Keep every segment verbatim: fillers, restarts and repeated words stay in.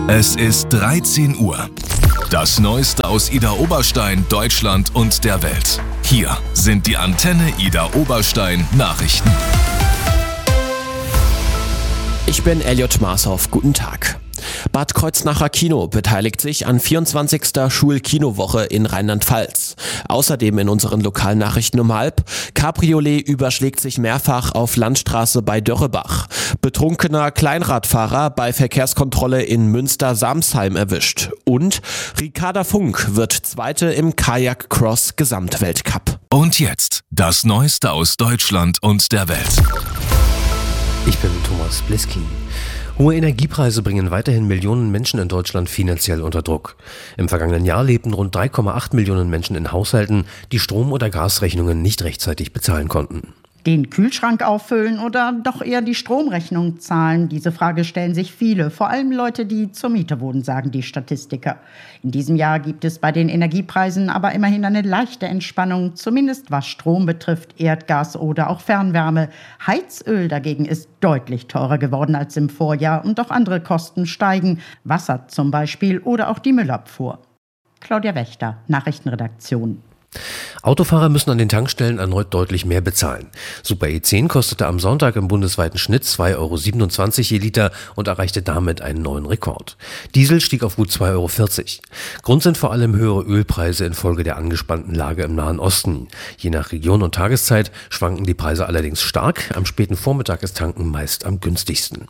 Es ist dreizehn Uhr. Das Neueste aus Idar Oberstein, Deutschland und der Welt. Hier sind die Antenne Idar Oberstein Nachrichten. Ich bin Elliot Marshoff. Guten Tag. Bad Kreuznacher Kino beteiligt sich an vierundzwanzigster Schulkinowoche in Rheinland-Pfalz. Außerdem in unseren Lokalnachrichten um halb: Cabriolet überschlägt sich mehrfach auf Landstraße bei Dörrebach. Betrunkener Kleinradfahrer bei Verkehrskontrolle in Münster-Samsheim erwischt. Und Ricarda Funk wird Zweite im Kajak-Cross-Gesamtweltcup. Und jetzt das Neueste aus Deutschland und der Welt. Ich bin Thomas Bliskin. Hohe Energiepreise bringen weiterhin Millionen Menschen in Deutschland finanziell unter Druck. Im vergangenen Jahr lebten rund drei Komma acht Millionen Menschen in Haushalten, die Strom- oder Gasrechnungen nicht rechtzeitig bezahlen konnten. Den Kühlschrank auffüllen oder doch eher die Stromrechnung zahlen? Diese Frage stellen sich viele, vor allem Leute, die zur Miete wohnen, sagen die Statistiker. In diesem Jahr gibt es bei den Energiepreisen aber immerhin eine leichte Entspannung, zumindest was Strom betrifft, Erdgas oder auch Fernwärme. Heizöl dagegen ist deutlich teurer geworden als im Vorjahr und auch andere Kosten steigen, Wasser zum Beispiel oder auch die Müllabfuhr. Claudia Wächter, Nachrichtenredaktion. Autofahrer müssen an den Tankstellen erneut deutlich mehr bezahlen. Super E zehn kostete am Sonntag im bundesweiten Schnitt zwei Euro siebenundzwanzig je Liter und erreichte damit einen neuen Rekord. Diesel stieg auf gut zwei Euro vierzig. Grund sind vor allem höhere Ölpreise infolge der angespannten Lage im Nahen Osten. Je nach Region und Tageszeit schwanken die Preise allerdings stark. Am späten Vormittag ist Tanken meist am günstigsten.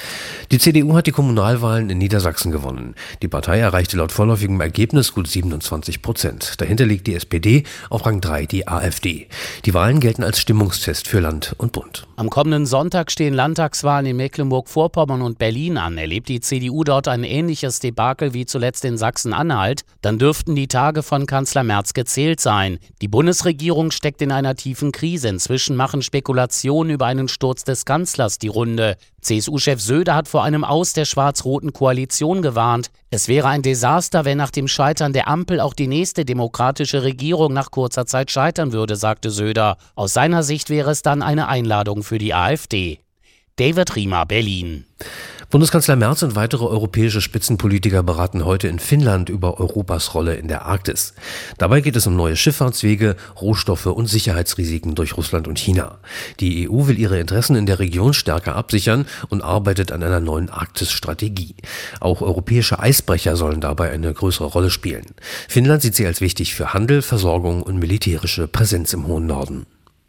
Die C D U hat die Kommunalwahlen in Niedersachsen gewonnen. Die Partei erreichte laut vorläufigem Ergebnis gut siebenundzwanzig Prozent. Dahinter liegt die S P D, auf Rang drei die AfD. Die Wahlen gelten als Stimmungstest für Land und Bund. Am kommenden Sonntag stehen Landtagswahlen in Mecklenburg-Vorpommern und Berlin an. Erlebt die C D U dort ein ähnliches Debakel wie zuletzt in Sachsen-Anhalt, dann dürften die Tage von Kanzler Merz gezählt sein. Die Bundesregierung steckt in einer tiefen Krise. Inzwischen machen Spekulationen über einen Sturz des Kanzlers die Runde. C S U-Chef Söder hat vor einem Aus der schwarz-roten Koalition gewarnt. Es wäre ein Desaster, wenn nach dem Scheitern der Ampel auch die nächste demokratische Regierung nach kurzer Zeit scheitern würde, sagte Söder. Aus seiner Sicht wäre es dann eine Einladung für die AfD. David Riemer, Berlin. Bundeskanzler Merz und weitere europäische Spitzenpolitiker beraten heute in Finnland über Europas Rolle in der Arktis. Dabei geht es um neue Schifffahrtswege, Rohstoffe und Sicherheitsrisiken durch Russland und China. Die E U will ihre Interessen in der Region stärker absichern und arbeitet an einer neuen Arktis-Strategie. Auch europäische Eisbrecher sollen dabei eine größere Rolle spielen. Finnland sieht sie als wichtig für Handel, Versorgung und militärische Präsenz im hohen Norden.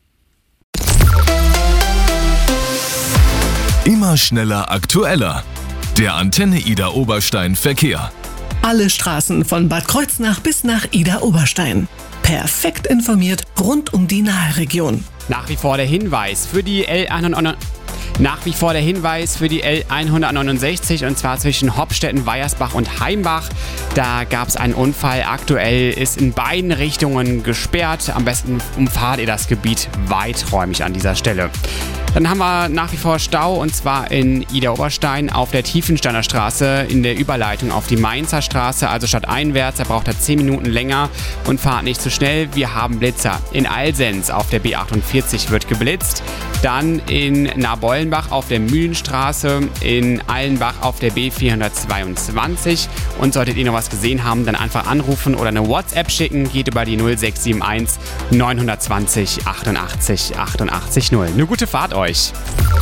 Immer schneller, aktueller. Der Antenne Idar Oberstein Verkehr. Alle Straßen von Bad Kreuznach bis nach Idar Oberstein. Perfekt informiert rund um die Naheregion. Nach wie vor der Hinweis für die L hundertneunundsechzig. Nach wie vor der Hinweis für die L hundertneunundsechzig und zwar zwischen Hopstetten, Weiersbach und Heimbach. Da gab es einen Unfall. Aktuell ist in beiden Richtungen gesperrt. Am besten umfahrt ihr das Gebiet weiträumig an dieser Stelle. Dann haben wir nach wie vor Stau und zwar in Idar Oberstein auf der Tiefensteiner Straße in der Überleitung auf die Mainzer Straße, also stadteinwärts. Da braucht er zehn Minuten länger und fahrt nicht zu schnell. Wir haben Blitzer. In Alsens auf der B achtundvierzig wird geblitzt. Dann in Nabollenbach auf der Mühlenstraße, in Allenbach auf der B vierhundertzweiundzwanzig. Und solltet ihr noch was gesehen haben, dann einfach anrufen oder eine WhatsApp schicken. Geht über die null sechs sieben eins neun zwei null achtundachtzig achtundachtzig null. Eine gute Fahrt euch.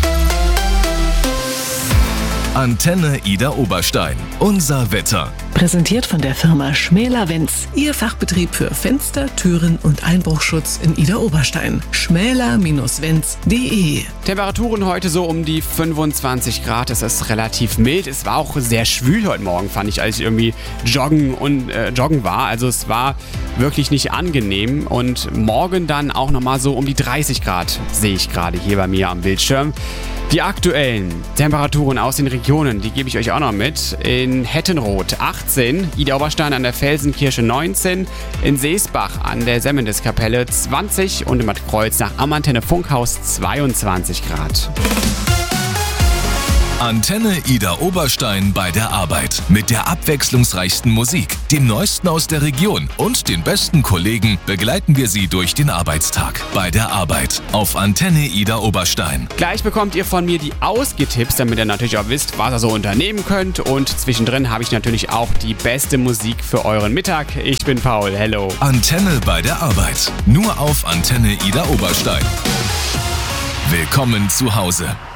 Antenne Idar Oberstein. Unser Wetter. Präsentiert von der Firma Schmäler-Wenz. Ihr Fachbetrieb für Fenster, Türen und Einbruchschutz in Idar Oberstein. schmäler Wenz punkt de. Temperaturen heute so um die fünfundzwanzig Grad. Es ist relativ mild. Es war auch sehr schwül heute Morgen, fand ich, als ich irgendwie joggen und äh, joggen war. Also es war wirklich nicht angenehm. Und morgen dann auch nochmal so um die dreißig Grad sehe ich gerade hier bei mir am Bildschirm. Die aktuellen Temperaturen aus den Regionen, die gebe ich euch auch noch mit. In Hettenroth achtzehn, Idar Oberstein an der Felsenkirche neunzehn, in Seesbach an der Semmeldes-Kapelle zwanzig und in Bad Kreuznach am Antenne Funkhaus zweiundzwanzig Grad. Antenne Ida Oberstein bei der Arbeit. Mit der abwechslungsreichsten Musik, dem Neuesten aus der Region und den besten Kollegen begleiten wir Sie durch den Arbeitstag. Bei der Arbeit auf Antenne Ida Oberstein. Gleich bekommt ihr von mir die Ausgetipps, damit ihr natürlich auch wisst, was ihr so unternehmen könnt. Und zwischendrin habe ich natürlich auch die beste Musik für euren Mittag. Ich bin Paul, hello. Antenne bei der Arbeit. Nur auf Antenne Ida Oberstein. Willkommen zu Hause.